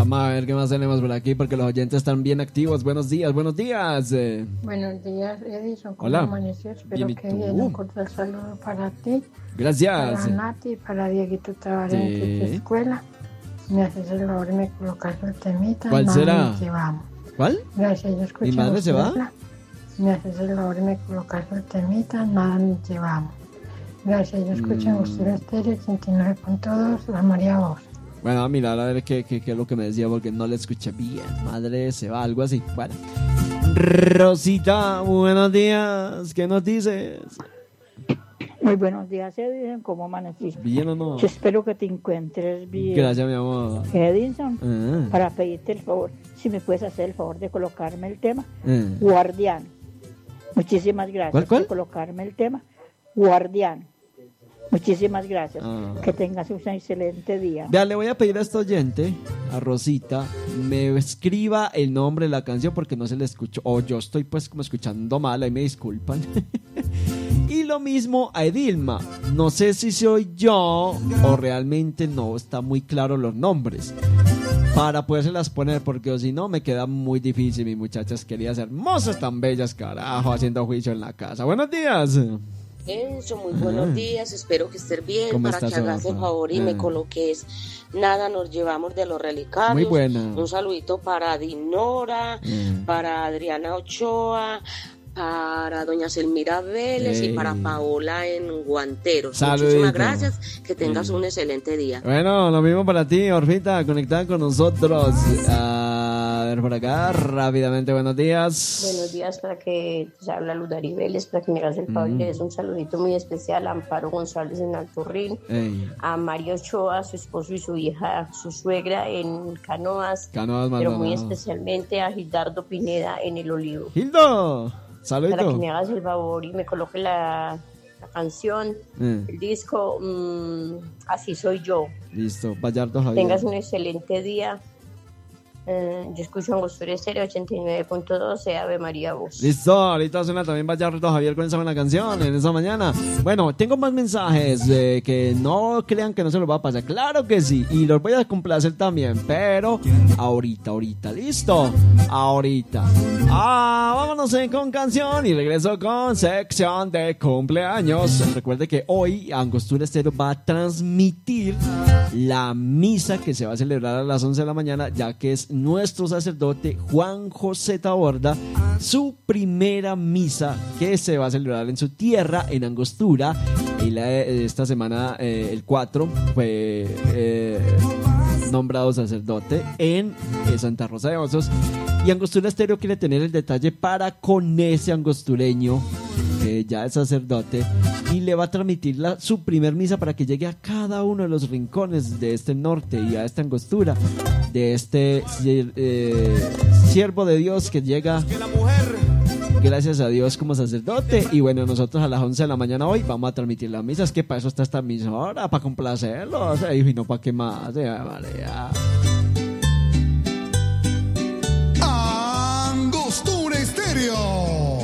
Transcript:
Vamos a ver qué más tenemos por aquí porque los oyentes están bien activos. Buenos días, buenos días. Buenos días, Edison. ¿Cómo Hola. amaneció? Espero Bien, ¿y que tú? bien. Un cordial saludo para ti, Gracias. para Nati, para Dieguito Tabaré Sí. en tu escuela. Me haces el favor y me colocas el temita. ¿Cuál nada será? nos llevamos. ¿Cuál? Gracias, yo escucho. ¿Mi madre se va? usted. Me haces el favor y me colocas el temita. Nada nos llevamos. Gracias, yo escucho en Usted Estéreo 89.2, la María Voz. Bueno, a mirar a ver qué es lo que me decía porque no le escuché bien. Madre se va, algo así. Bueno. Rosita, buenos días. ¿Qué nos dices? Muy buenos días, Edison. ¿Cómo amaneciste? ¿Bien o no? Yo espero que te encuentres bien. Gracias, mi amor. Edison, Ah. para pedirte el favor, si me puedes hacer el favor de colocarme el tema Ah. Guardián. Muchísimas gracias ¿Cuál? por colocarme el tema Guardián. Muchísimas gracias. Ah. Que tengas un excelente día. Vea, le voy a pedir a este oyente, a Rosita, me escriba el nombre de la canción porque no se le escuchó. O yo estoy pues como escuchando mal, ahí me disculpan. Y lo mismo a Edilma. No sé si soy yo o realmente no está muy claro los nombres para podérselas poner, porque si no me queda muy difícil. Mis muchachas queridas hermosas, tan bellas, carajo, haciendo juicio en la casa. Buenos días. Enzo, muy buenos días, espero que estés bien, ¿Cómo para estás, que hagas el Rafa? favor y me coloques Nada nos llevamos de los relicarios. Muy buena. Un saludito para Dinora, para Adriana Ochoa, para doña Selmira Vélez y para Paola en Guanteros. Saludito. Muchísimas gracias, que tengas un excelente día. Bueno, lo mismo para ti, Orfita, conectada con nosotros. A ver por acá, rápidamente, buenos días. Buenos días, para que te habla Ludari Vélez, para que me hagas el favor y le des un saludito muy especial a Amparo González en Altorrín, a Mario Ochoa, su esposo y su hija, su suegra en Canoas, pero Maldonado. muy especialmente a Gildardo Pineda en El Olivo. Gildo, saludito. Para que me hagas el favor y me coloque la canción, el disco, Así Soy Yo. Listo, Vallardo Javier. Tengas un excelente día. Yo escucho Angostura Estéreo 89.12, Ave María Voz. Listo, ahorita suena también Vallardo Javier con esa buena canción en esa mañana. Bueno, tengo más mensajes que no crean que no se los va a pasar. Claro que sí, y los voy a complacer también, pero ahorita, listo, ahorita. Vámonos con canción y regreso con sección de cumpleaños. Recuerde que hoy Angostura Estéreo va a transmitir la misa que se va a celebrar a las 11 de la mañana, ya que es nuestro sacerdote Juan José Taborda, su primera misa que se va a celebrar en su tierra, en Angostura. Y esta semana, el 4, fue nombrado sacerdote en Santa Rosa de Osos. Y Angostura Estéreo quiere tener el detalle para con ese angostureño que ya es sacerdote, y le va a transmitir su primer misa para que llegue a cada uno de los rincones de este norte y a esta Angostura, de este siervo de Dios que llega, gracias a Dios, como sacerdote. Y bueno, nosotros a las 11 de la mañana hoy vamos a transmitir las misas, que para eso está esta misa ahora, para complacerlos, y no para qué más, María.